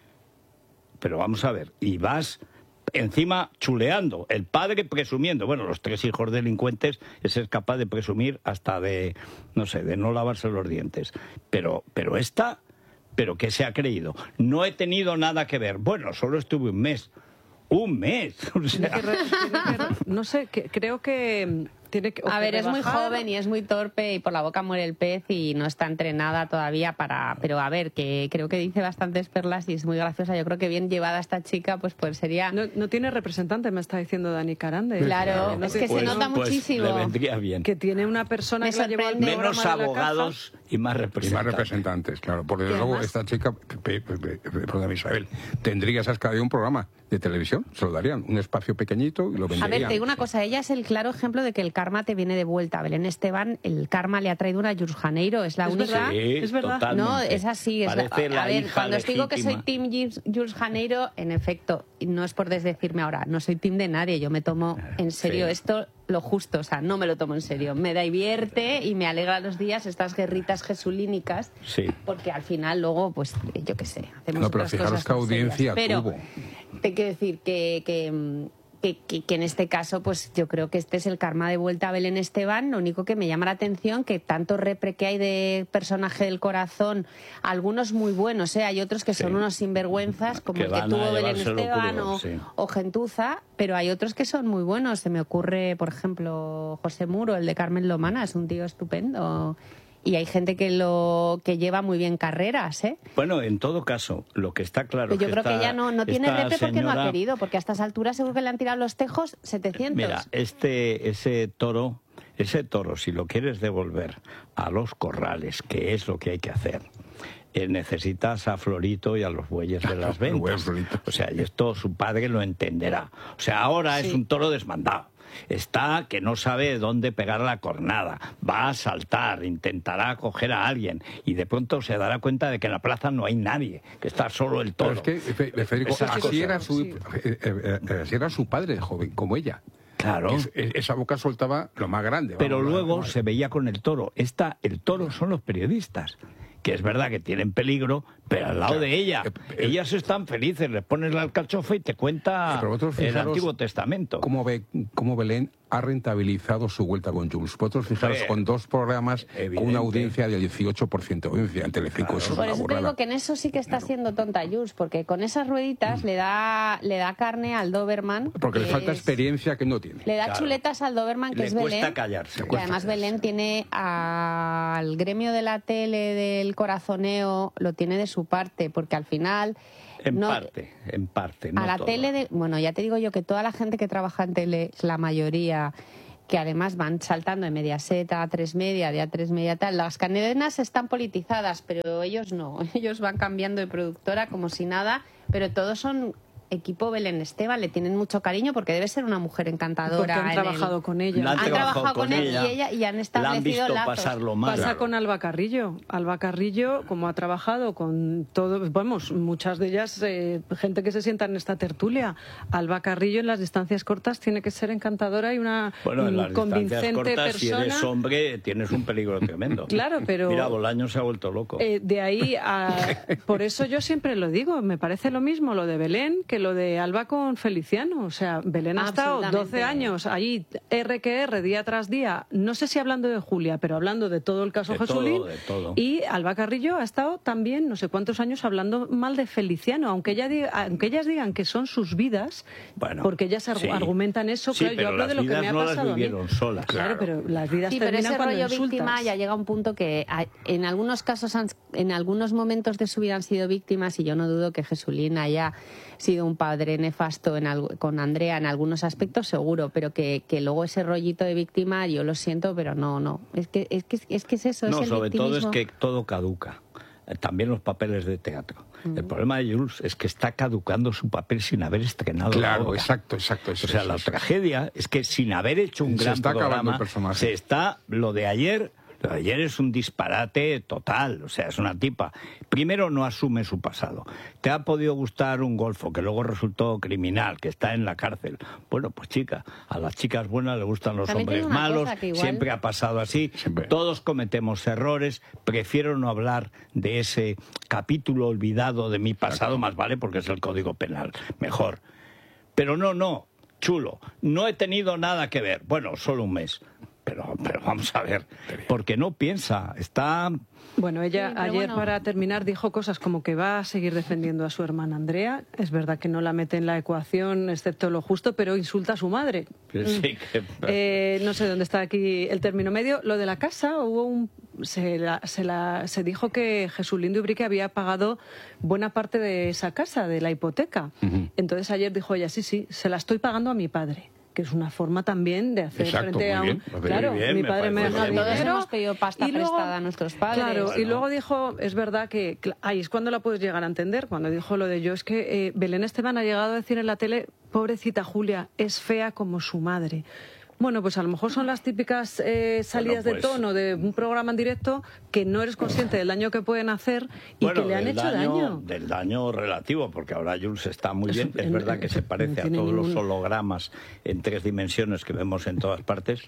Pero vamos a ver, y vas encima chuleando, el padre presumiendo. Bueno, los tres hijos delincuentes, ese es capaz de presumir hasta de, no sé, de no lavarse los dientes. Pero, pero esta, ¿pero qué se ha creído? No he tenido nada que ver. Bueno, solo estuve un mes. Un mes. O sea, Tiene que re- tiene que re- no sé, que- creo que mm, tiene que... o A que ver, es muy rebajar- joven y es muy torpe y por la boca muere el pez y no está entrenada todavía para... Pero a ver, que creo que dice bastantes perlas y es muy graciosa. Yo creo que bien llevada esta chica, pues pues sería... No, no tiene representante, me está diciendo Dani Carande. Claro, No es sé, que se pues- nota pues muchísimo. le vendría bien. Que tiene una persona Me que la llevó al sorprende. programa Menos de la abogados y más Y más representantes. representantes, claro. Porque Y desde luego además- esta chica, pe- pe- pe- perdón, Isabel, tendría esas cada día un programa de televisión, se lo darían, un espacio pequeñito y lo A venderían. ver, te digo una cosa, ella es el claro ejemplo de que el karma te viene de vuelta. Belén Esteban, el karma le ha traído una Jules Janeiro, es la Es única... verdad, Sí, es verdad. totalmente. No, es así. Es la- Parece la a ver, hija cuando os digo que soy legítima. Team Jules- Jules Janeiro, en efecto, y no es por desdecirme ahora, no soy Team de nadie, yo me tomo en serio Sí. esto lo justo, o sea, no me lo tomo en serio. Me divierte y me alegra los días estas guerritas jesulínicas, Sí. porque al final luego, pues, yo qué sé, hacemos No, pero otras fijaros cosas qué más audiencia serias. Pero tuvo. te quiero decir que... que mm, que, que- que en este caso, pues yo creo que este es el karma de vuelta a Belén Esteban. Lo único que me llama la atención que tanto repre que hay de personaje del corazón, algunos muy buenos, ¿eh? Hay otros que son unos sinvergüenzas, como Que el que van a tuvo Belén llevárselo Esteban crudo, o, sí. o Gentuza, pero hay otros que son muy buenos. Se me ocurre, por ejemplo, José Muro, el de Carmen Lomana, es un tío estupendo. Y hay gente que lo que lleva muy bien carreras, ¿eh? Bueno, en todo caso, lo que está claro Pero yo que creo que esta- ella no, no tiene esta repre porque no ha señora- querido, porque a estas alturas seguro que le han tirado los tejos setecientos. Mira, este, ese toro, ese toro, si lo quieres devolver a los corrales, que es lo que hay que hacer, eh, necesitas a Florito y a los bueyes de las el buey ventas. Florito. O sea, y esto su padre lo entenderá. O sea, ahora es Sí. un toro desmandado. Está que no sabe dónde pegar la cornada, va a saltar, intentará coger a alguien y de pronto se dará cuenta de que en la plaza no hay nadie, que está solo el toro. Pero es que, Fe- Federico, Esas así cosas. era, su, Sí. eh, eh, eh, así era su padre de joven, como ella. Claro. Es- es- esa boca soltaba lo más grande. Pero vamos, luego vamos. se veía con el toro. Esta, el toro son los periodistas, que es verdad que tienen peligro, pero al lado O sea, de ella, eh, eh, ellas están felices, les pones la alcachofa y te cuenta Pero vosotros el fijaros Antiguo Testamento. Cómo, ve, cómo Belén ha rentabilizado su vuelta con Jules. Vosotros fijaros, Sí. con dos programas con Evidente. una audiencia del dieciocho por ciento de audiencia en Telecinco. Eso es Por una eso te burrada. digo que en eso sí que está siendo tonta Jules, porque con esas rueditas le da le da carne al Doberman. Porque le que falta es- experiencia que no tiene. Le da Claro. chuletas al Doberman, que Le es cuesta Belén. callarse. Y además Belén tiene al gremio de la tele del corazoneo, lo tiene de su parte, porque al final... En no- parte, en parte. No a la todo. tele, de, bueno, ya te digo yo que toda la gente que trabaja en tele, la mayoría, que además van saltando de Mediaset a tres media, de a tres media tal, las cadenas están politizadas, pero ellos no, ellos van cambiando de productora como si nada, pero todos son equipo Belén Esteban, le tienen mucho cariño porque debe ser una mujer encantadora. Porque han en trabajado el... con ella. La han, han trabajado, trabajado con, con él ella, y ella y han la establecido han visto lazos. pasarlo mal. Pasa Claro. con Alba Carrillo. Alba Carrillo, como ha trabajado con todo, vamos, muchas de ellas, eh, gente que se sienta en esta tertulia. Alba Carrillo en las distancias cortas tiene que ser encantadora y una Bueno, en las convincente distancias cortas, persona. si eres hombre, tienes un peligro tremendo. Claro, pero... Mira, Bolaño se ha vuelto loco. Eh, de ahí a... Por eso yo siempre lo digo, me parece lo mismo lo de Belén que lo de Alba con Feliciano. O sea, Belén ha estado doce años allí, R que R, día tras día, no sé si hablando de Julia, pero hablando de todo el caso De Jesulín. todo, de todo. Y Alba Carrillo ha estado también no sé cuántos años hablando mal de Feliciano, aunque, ella diga, aunque ellas digan que son sus vidas, Bueno, porque ellas argu- sí. argumentan eso, Sí, claro, yo pero hablo las de lo que vidas me ha no las pasado a mí. vivieron solas. Claro, pero las vidas Sí, pero terminan ese cuando rollo insultas. víctima ya llega a un punto que hay- en algunos casos, han- en algunos momentos de su vida han sido víctimas y yo no dudo que Jesulín haya sido un padre nefasto en algo- con Andrea en algunos aspectos, seguro, pero que, que luego ese rollito de víctima, yo lo siento, pero no, no. Es que es, que, es, que es eso, No, es el sobre todo es victimismo. que todo caduca. Eh, También los papeles de teatro. Mm. El problema de Jules es que está caducando su papel sin haber estrenado la Claro, obra. exacto, exacto. O sea, la tragedia es que sin haber hecho un Se gran está acabando programa, el personaje. se está lo de ayer. Lo de ayer es un disparate total, o sea, es una tipa. Primero, no asume su pasado. Te ha podido gustar un golfo que luego resultó criminal, que está en la cárcel. Bueno, pues chica, a las chicas buenas le gustan los También hombres tiene una malos, cosa que igual- siempre ha pasado así. Todos cometemos errores. Prefiero no hablar de ese capítulo olvidado de mi pasado, más vale porque es el Código Penal. Mejor. Pero no, no, chulo. No he tenido nada que ver. Bueno, solo un mes. Pero, pero vamos a ver, porque no piensa, está... Bueno, ella Sí, pero ayer bueno. para terminar dijo cosas como que va a seguir defendiendo a su hermana Andrea. Es verdad que no la mete en la ecuación, excepto lo justo, pero insulta a su madre. Sí, que... Eh, no sé dónde está aquí el término medio. Lo de la casa, hubo un, se, la- se, la- se dijo que Jesulín de Ubrique había pagado buena parte de esa casa, de la hipoteca. Entonces ayer dijo ella, sí, sí, se la estoy pagando a mi padre. Que es una forma también de hacer Exacto, frente muy a un... bien, muy Claro, bien, mi me padre me parece deja bien. Todos dinero. hemos pedido pasta Y luego- prestada a nuestros padres. Claro, y Bueno. luego dijo, es verdad que, cl- ahí es cuando la puedes llegar a entender, cuando dijo lo de yo, es que eh, Belén Esteban ha llegado a decir en la tele, pobrecita Julia, es fea como su madre. Bueno, pues a lo mejor son las típicas eh, salidas Bueno, pues- de tono de un programa en directo que no eres consciente del daño que pueden hacer y Bueno, que le han del hecho daño. Del daño relativo, porque ahora Jules está muy Eso, bien. Es en- verdad que se no parece a tiene todos los ningún- hologramas en tres dimensiones que vemos en todas partes.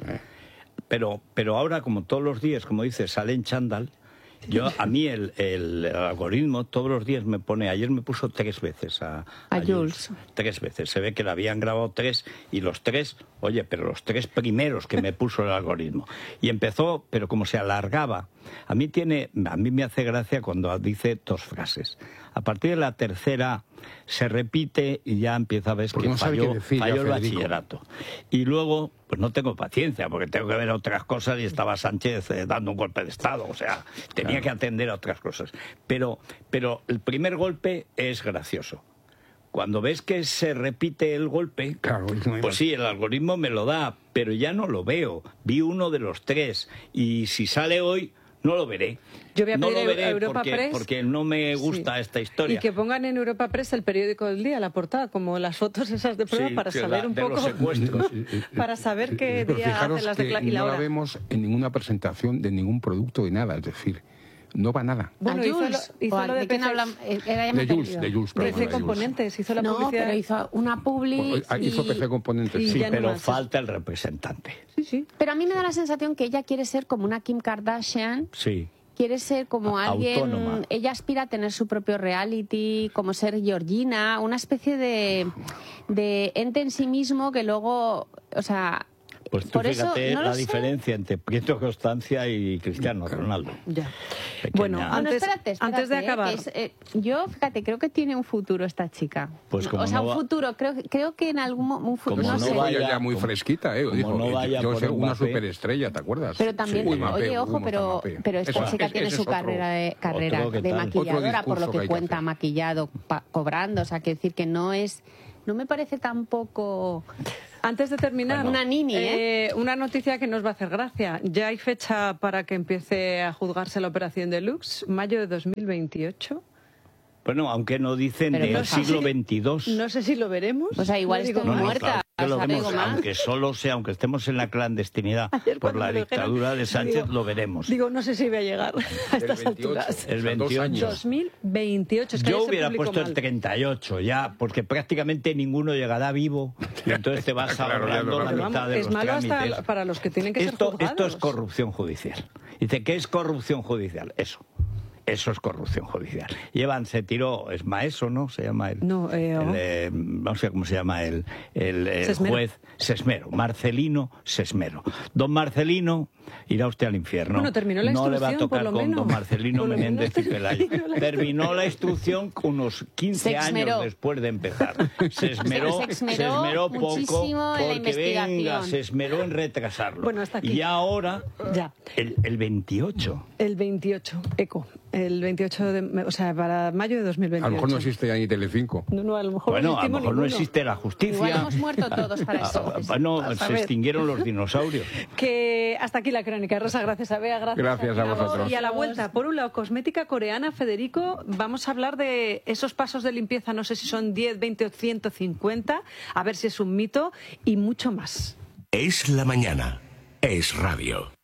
Pero, pero ahora, como todos los días, como dice, sale en chándal. Yo, a mí el, el algoritmo todos los días me pone, ayer me puso tres veces a, A Jules. Tres veces. Se ve que le habían grabado tres y los tres, oye, pero los tres primeros que me puso el algoritmo. Y empezó, pero como se alargaba. A mí tiene, a mí me hace gracia cuando dice dos frases. A partir de la tercera se repite y ya empieza a ver Porque que no sabe falló, qué decir ya, falló el Federico. bachillerato. Y luego, pues no tengo paciencia, porque tengo que ver otras cosas y estaba Sánchez eh, dando un golpe de Estado, o sea, tenía que atender a otras cosas. Pero, pero el primer golpe es gracioso. Cuando ves que se repite el golpe, pues sí, el algoritmo me lo da, pero ya no lo veo. Vi uno de los tres y si sale hoy, no lo veré. Yo voy a no pedir lo veré a Europa porque, Press. porque no me gusta Sí. esta historia. Y que pongan en Europa Press el periódico del día, la portada, como las fotos esas de prueba, Sí, para que saber la- un de poco... los secuestros. para saber qué Pero día fijaros hacen las que declaraciones. Y la no la hora. vemos en ninguna presentación de ningún producto de nada, es decir, no va nada. Bueno, ¿A hizo lo, Jules? hizo ¿O lo de de quién P C hablan? Eh, era ya me De he Jules, perdido. de Jules, perdón, P C de Jules. Componentes, hizo la No, publicidad. pero hizo una publi Ah, hizo y- P C Componentes, y Sí, ya no pero más. falta el representante. Sí, sí. Pero a mí me da la sensación que ella quiere ser como una Kim Kardashian, Sí. quiere ser como A- alguien... autónoma. Ella aspira a tener su propio reality, como ser Georgina, una especie de, de ente en sí mismo que luego, o sea... Pues tú por eso, fíjate no lo la sé. diferencia entre Prieto Constancia y Cristiano Ronaldo. Ya. Pequeña. Bueno, Bueno, antes, espérate, espérate, antes de eh, acabar... que es, eh, yo, fíjate, creo que tiene un futuro esta chica. Pues como o sea, no un va- futuro, creo, creo que en algún mo- un futuro, Como no, no sé. vaya- Ella ya muy como- fresquita, ¿eh? como Dijo, no vaya yo por soy una Mbappé. superestrella, ¿te acuerdas? Pero también, Sí, Mbappé, oye, ojo, hubo pero, Mbappé. pero esta Eso- chica es- tiene ese su es otro- carrera de, carrera otro que de tal. maquilladora, por Otro lo que, discurso que hay que cuenta, hacer. maquillado, pa- cobrando. O sea, que decir que no es... No me parece tampoco... Antes de terminar, Una nini, ¿eh? una noticia que nos va a hacer gracia. Ya hay fecha para que empiece a juzgarse la operación Deluxe, mayo de dos mil veintiocho. Bueno, aunque no dicen Pero del no sé siglo si- veintidós. No sé si lo veremos. O sea, igual No digo estoy más. muerta. claro que lo ¿sabe veremos, algo más? aunque solo sea, aunque estemos en la clandestinidad Ayer por cuando la me lo dijeron, dictadura de Sánchez, digo- lo veremos. Digo, no sé si voy a llegar a estas alturas. El veintiocho. dos mil veintiocho. Es que Yo ayer se hubiera publicó puesto mal. el treinta y ocho ya, porque prácticamente ninguno llegará vivo y entonces te vas Claro, ya ahorrando lo la Pero mitad vamos, de es los malo hasta trámites. para los que tienen que ser Esto, juzgados. esto es corrupción judicial. Dice, ¿qué es corrupción judicial? Eso. Eso es corrupción judicial. Llevan, se tiró, es Maeso, ¿no? Se llama el, No, eh, el, oh. eh, no sé cómo se llama el, el, el Sesmero. juez Sesmero, Marcelino Sesmero. Don Marcelino irá usted al infierno. Bueno, terminó la no le va a instrucción, por tocar lo con menos. don Marcelino Por lo Menéndez y menos Pelayo. terminó la Terminó la instrucción unos quince Se esmeró. años después de empezar. Se esmeró, Se esmeró se esmeró poco muchísimo en la porque venga, investigación. se esmeró en retrasarlo. Bueno, hasta aquí. Y ahora, Ya. el, el veintiocho. El veintiocho, eco. El veintiocho de... O sea, para mayo de dos mil veintiocho. A lo mejor no existe ya ni Telecinco. No, no, a lo mejor Bueno, no a lo existimos mejor no ninguno. existe la justicia. Igual hemos muerto todos para eso. Ah, Bueno, A se saber. extinguieron los dinosaurios. Que hasta aquí la crónica. Rosa, gracias a Bea, gracias, Gracias a Tiago. vosotros. Y a la vuelta, por un lado, cosmética coreana, Federico, vamos a hablar de esos pasos de limpieza, no sé si son diez, veinte o ciento cincuenta, a ver si es un mito, y mucho más. Es la mañana. Es radio.